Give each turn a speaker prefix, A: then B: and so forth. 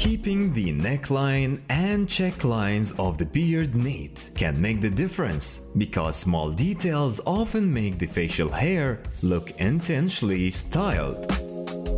A: Keeping the neckline and check lines of the beard neat can make the difference because small details often make the facial hair look intentionally styled.